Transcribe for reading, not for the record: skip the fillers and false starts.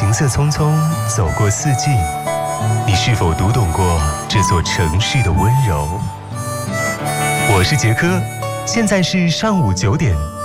行色匆匆走过四季，你是否读懂过这座城市的温柔？我是杰科，现在是上午9点。